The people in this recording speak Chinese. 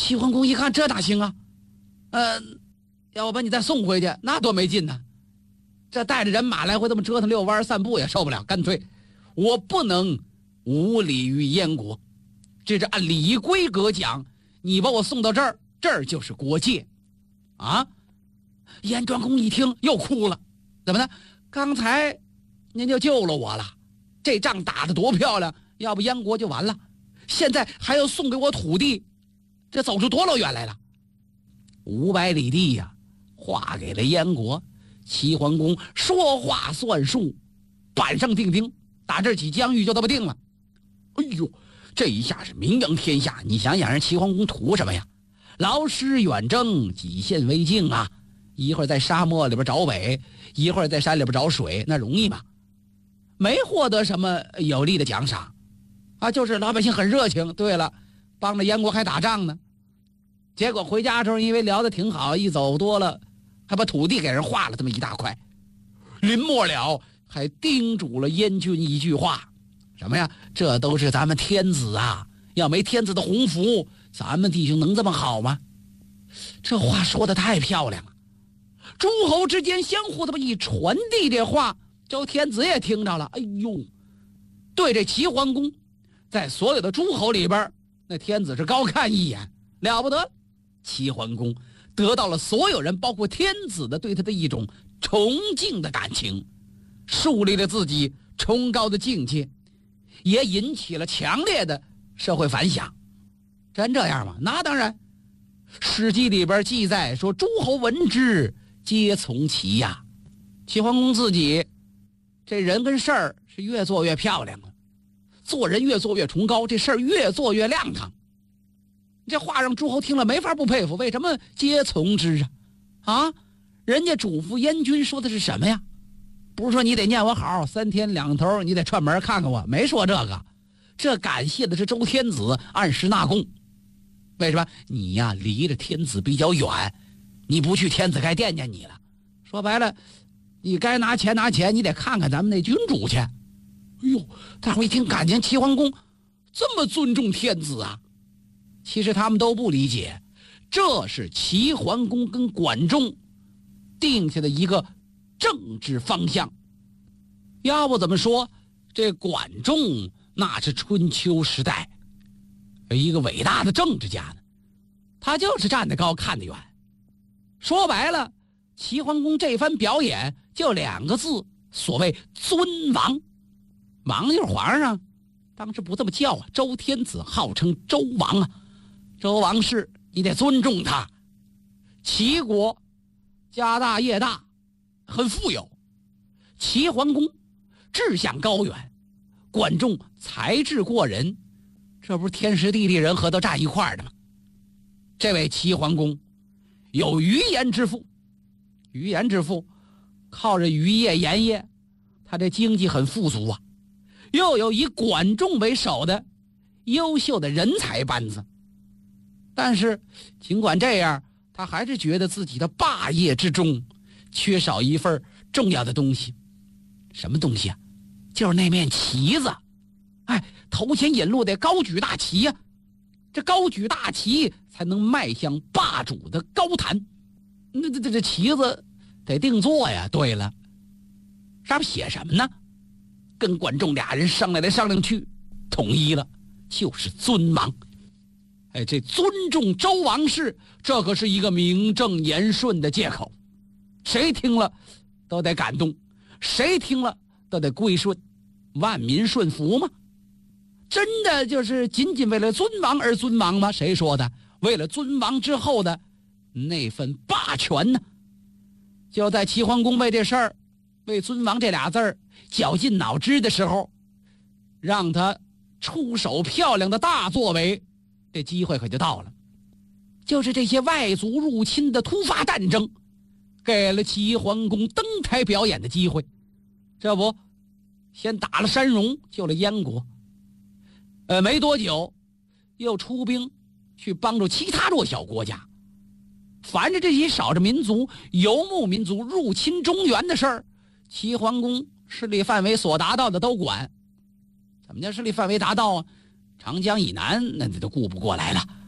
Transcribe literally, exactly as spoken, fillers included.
齐桓公一看这哪行啊，呃，要我把你再送回去，那多没劲呢。这带着人马来回这么折腾遛弯散步也受不了，干脆我不能无礼于燕国，这是按礼规格讲，你把我送到这儿，这儿就是国界啊。燕庄公一听又哭了，怎么呢？刚才您就救了我了，这仗打得多漂亮，要不燕国就完了，现在还要送给我土地，这走出多老远来了，五百里地呀、啊，划给了燕国。齐桓公说话算数，板上钉钉，打这起疆域就这么定了。哎呦，这一下是名扬天下。你想想人齐桓公图什么呀？劳师远征，几献为境啊，一会儿在沙漠里边找北，一会儿在山里边找水，那容易吗？没获得什么有利的奖赏啊，就是老百姓很热情，对了，帮着燕国还打仗呢。结果回家的时候因为聊得挺好，一走多了还把土地给人划了这么一大块，临末了还叮嘱了燕军一句话，什么呀？这都是咱们天子啊，要没天子的洪福，咱们弟兄能这么好吗？这话说得太漂亮了，诸侯之间相互这么一传递这话，周天子也听着了。哎呦，对这齐桓公在所有的诸侯里边，那天子是高看一眼，了不得。齐桓公得到了所有人包括天子的对他的一种崇敬的感情，树立了自己崇高的境界，也引起了强烈的社会反响。真这样吗？那当然，史记里边记载说诸侯闻之皆从齐呀。齐桓公自己这人跟事儿是越做越漂亮了，做人越做越崇高，这事儿越做越亮堂。这话让诸侯听了没法不佩服，为什么皆从之啊？啊，人家嘱咐燕军说的是什么呀？不是说你得念我好，三天两头你得串门看看我，没说这个，这感谢的是周天子按时纳贡。为什么？你呀离着天子比较远，你不去天子该惦记你了。说白了，你该拿钱拿钱，你得看看咱们那君主去。哎呦，大伙一听感情齐桓公这么尊重天子啊！其实他们都不理解，这是齐桓公跟管仲定下的一个政治方向。要不怎么说这管仲那是春秋时代一个伟大的政治家呢？他就是站得高看得远。说白了，齐桓公这番表演就两个字，所谓尊王。王就是皇上，当时不这么叫啊，周天子号称周王啊，周王室你得尊重他。齐国家大业大，很富有，齐桓公志向高远，管仲才智过人，这不是天时地利人和都站一块儿的吗？这位齐桓公有渔盐之富，渔盐之富靠着渔业盐业，他这经济很富足啊，又有以管仲为首的优秀的人才班子。但是尽管这样，他还是觉得自己的霸业之中缺少一份重要的东西。什么东西啊？就是那面旗子。哎，头前引路得高举大旗呀、啊，这高举大旗才能迈向霸主的高坛。那这这这旗子得定做呀。对了，上面写什么呢？跟管仲俩人商量来商量去，统一了，就是尊王。哎，这尊重周王室，这可是一个名正言顺的借口，谁听了都得感动，谁听了都得归顺，万民顺服吗？真的就是仅仅为了尊王而尊王吗？谁说的？为了尊王之后的那份霸权呢？就在齐桓公为这事儿，为尊王这俩字儿绞尽脑汁的时候，让他出手漂亮的大作为，这机会可就到了。就是这些外族入侵的突发战争，给了齐桓公登台表演的机会。这不，先打了山戎，救了燕国。呃，没多久，又出兵去帮助其他弱小国家。凡是这些少数民族、游牧民族入侵中原的事儿，齐桓公势力范围所达到的都管。怎么叫势力范围达到啊？长江以南那都顾不过来了，